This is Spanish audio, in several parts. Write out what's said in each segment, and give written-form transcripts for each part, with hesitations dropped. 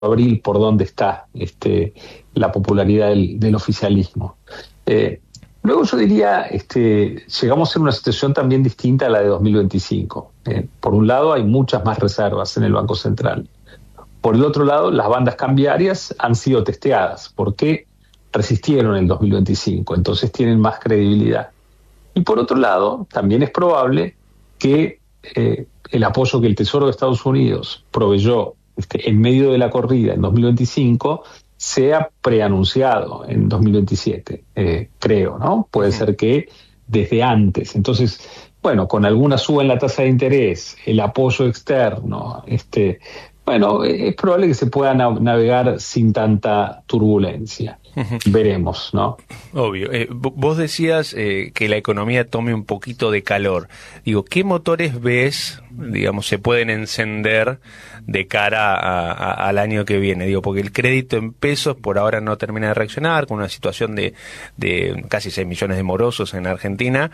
abril por dónde está la popularidad del oficialismo. Luego yo diría, llegamos a una situación también distinta a la de 2025. Por un lado, hay muchas más reservas en el Banco Central. Por el otro lado, las bandas cambiarias han sido testeadas. ¿Por qué resistieron en el 2025? Entonces tienen más credibilidad. Y por otro lado, también es probable que el apoyo que el Tesoro de Estados Unidos proveyó en medio de la corrida en 2025 sea preanunciado en 2027, creo, ¿no? Puede ser que desde antes. Entonces, bueno, con alguna suba en la tasa de interés, el apoyo externo, bueno, es probable que se pueda navegar sin tanta turbulencia. Veremos, ¿no? Obvio. Vos decías que la economía tome un poquito de calor. Digo, ¿qué motores ves, digamos, se pueden encender de cara al año que viene? Digo, porque el crédito en pesos por ahora no termina de reaccionar, con una situación de casi 6 millones de morosos en Argentina,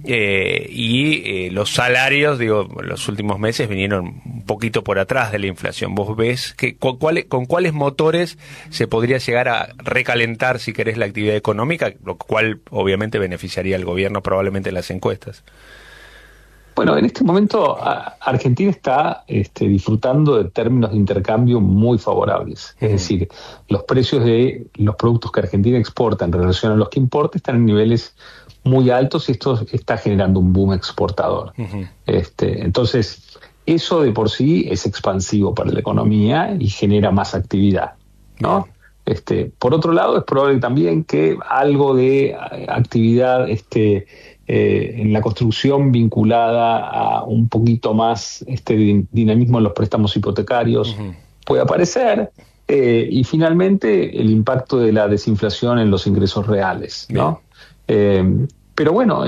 y los salarios, digo, los últimos meses vinieron un poquito por atrás de la inflación. ¿Vos ves con cuáles motores se podría llegar a recalentar, si querés, la actividad económica, lo cual obviamente beneficiaría al gobierno probablemente en las encuestas? Bueno, en este momento Argentina está disfrutando de términos de intercambio muy favorables. Es decir, los precios de los productos que Argentina exporta en relación a los que importa están en niveles muy altos y esto está generando un boom exportador. Entonces, eso de por sí es expansivo para la economía y genera más actividad, ¿no? Por otro lado, es probable también que algo de actividad en la construcción vinculada a un poquito más dinamismo en los préstamos hipotecarios puede aparecer, y finalmente el impacto de la desinflación en los ingresos reales, ¿no? Pero bueno,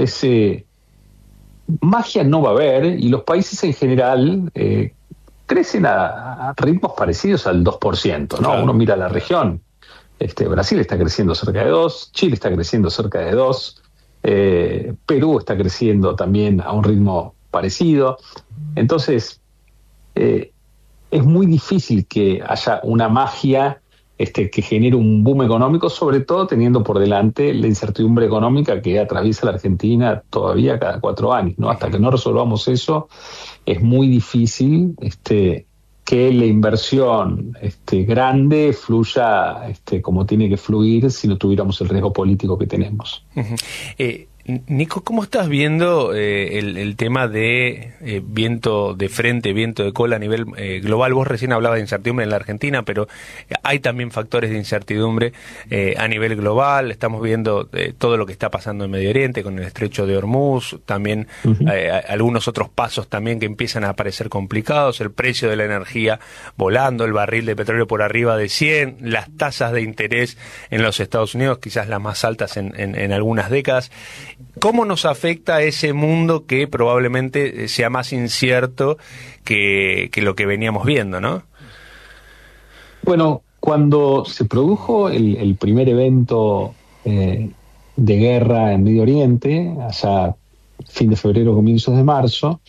magia no va a haber, y los países en general crecen a ritmos parecidos al 2%, ¿no? Claro. Uno mira la región. Brasil está creciendo cerca de 2, Chile está creciendo cerca de 2, Perú está creciendo también a un ritmo parecido. Entonces, es muy difícil que haya una magia que genere un boom económico, sobre todo teniendo por delante la incertidumbre económica que atraviesa la Argentina todavía cada 4 años, ¿no? Hasta que no resolvamos eso, es muy difícil que la inversión grande fluya como tiene que fluir si no tuviéramos el riesgo político que tenemos. Nico, ¿cómo estás viendo el tema de viento de frente, viento de cola a nivel global? Vos recién hablabas de incertidumbre en la Argentina, pero hay también factores de incertidumbre a nivel global. Estamos viendo todo lo que está pasando en Medio Oriente con el estrecho de Hormuz, también algunos otros pasos también que empiezan a aparecer complicados, el precio de la energía volando, el barril de petróleo por arriba de 100, las tasas de interés en los Estados Unidos, quizás las más altas en algunas décadas. ¿Cómo nos afecta ese mundo que probablemente sea más incierto que lo que veníamos viendo, ¿no? Bueno, cuando se produjo el primer evento de guerra en Medio Oriente, allá fin de febrero, comienzos de marzo,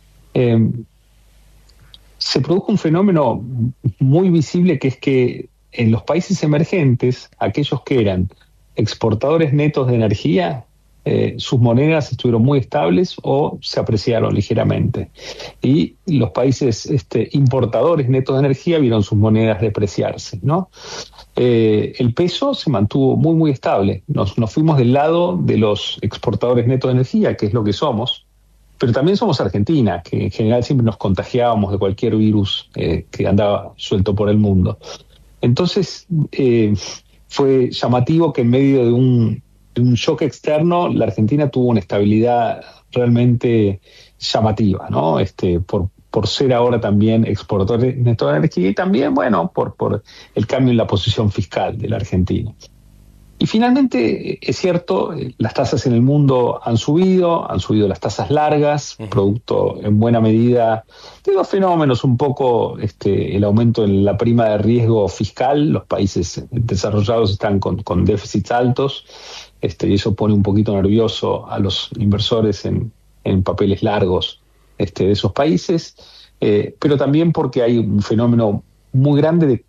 se produjo un fenómeno muy visible, que es que en los países emergentes, aquellos que eran exportadores netos de energía, sus monedas estuvieron muy estables o se apreciaron ligeramente. Y los países importadores netos de energía vieron sus monedas depreciarse, ¿no? El peso se mantuvo muy, muy estable. Nos fuimos del lado de los exportadores netos de energía, que es lo que somos, pero también somos Argentina, que en general siempre nos contagiábamos de cualquier virus que andaba suelto por el mundo. Entonces, fue llamativo que en medio de un shock externo, la Argentina tuvo una estabilidad realmente llamativa, ¿no? Por ser ahora también exportador neto de energía y también, bueno, por el cambio en la posición fiscal de la Argentina. Y finalmente, es cierto, las tasas en el mundo han subido las tasas largas, producto en buena medida de dos fenómenos, un poco el aumento en la prima de riesgo fiscal. Los países desarrollados están con déficits altos, y eso pone un poquito nervioso a los inversores en papeles largos de esos países, pero también porque hay un fenómeno muy grande de